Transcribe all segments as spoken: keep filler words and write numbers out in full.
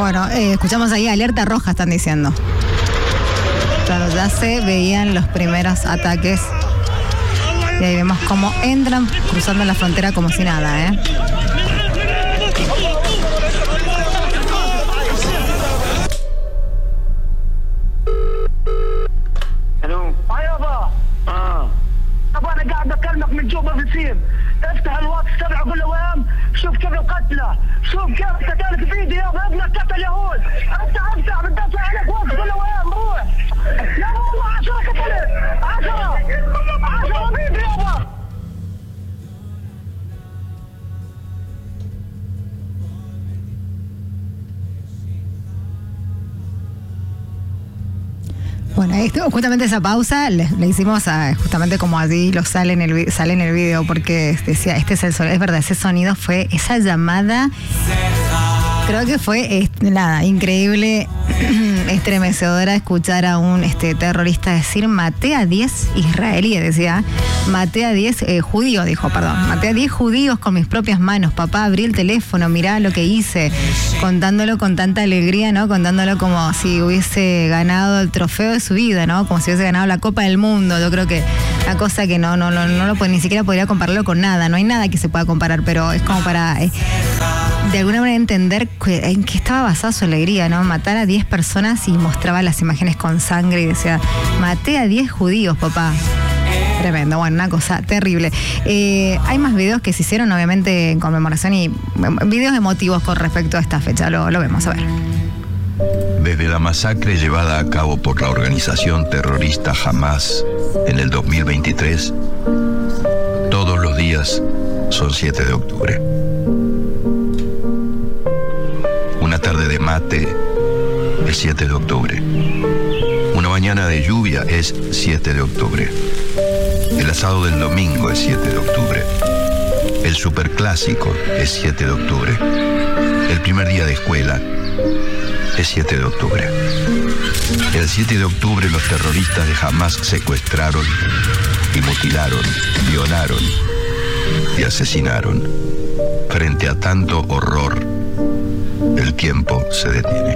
Bueno, eh, escuchamos ahí alerta roja, están diciendo. Claro, ya se veían los primeros ataques. Y ahí vemos cómo entran cruzando la frontera como si nada, ¿eh? من جوبا في السيم افتح الواتس تبعه قول له وين شوف كيف القتله شوف كيف قتلك فيديو يابا ابنك قتل يهود افتح افتح بتدافع عليك واتس قول له وين روح يا والله عشرة قتلت عشرة عشرة فيديو يابا. Bueno, esto, justamente esa pausa le, le hicimos a, justamente como allí lo sale en el sale en el video, porque decía, este es el sonido, es verdad, ese sonido fue esa llamada, creo que fue es, nada, increíble, estremecedora escuchar a un este terrorista decir maté a diez israelíes, decía, maté a diez eh, judíos, dijo, perdón, maté a diez judíos con mis propias manos, papá, abrí el teléfono, mirá lo que hice, contándolo con tanta alegría, ¿no? Contándolo como si hubiese ganado el trofeo de su vida, ¿no? Como si hubiese ganado la Copa del Mundo. Yo creo que una cosa que no, no, no, no lo puede, ni siquiera podría compararlo con nada, no hay nada que se pueda comparar, pero es como para eh, de alguna manera entender que, en qué estaba basada su alegría, ¿no? Matar a diez personas y mostraba las imágenes con sangre y decía, maté a diez judíos, papá. Tremendo, bueno, una cosa terrible. Eh, hay más videos que se hicieron, obviamente, en conmemoración y videos emotivos con respecto a esta fecha. Lo, lo vemos, a ver. Desde la masacre llevada a cabo por la organización terrorista Hamas en el dos mil veintitrés, todos los días son siete de octubre. Una tarde de mate es siete de octubre. Una mañana de lluvia es siete de octubre. El asado del domingo es siete de octubre. El superclásico es siete de octubre. El primer día de escuela es siete de octubre. El siete de octubre los terroristas de Hamas secuestraron y mutilaron, violaron y asesinaron. Frente a tanto horror, el tiempo se detiene.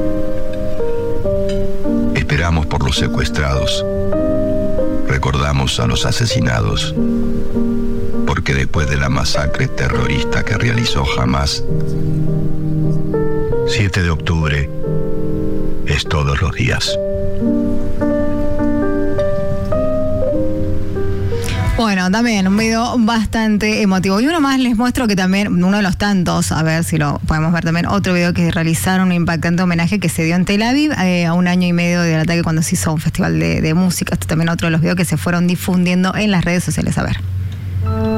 Esperamos por los secuestrados. Recordamos a los asesinados, porque después de la masacre terrorista que realizó Hamas, siete de octubre es todos los días. Bueno, también un video bastante emotivo. Y uno más les muestro que también, uno de los tantos, a ver si lo podemos ver también, otro video que realizaron, un impactante homenaje que se dio en Tel Aviv eh, a un año y medio del ataque cuando se hizo un festival de, de música. Esto también otro de los videos que se fueron difundiendo en las redes sociales. A ver.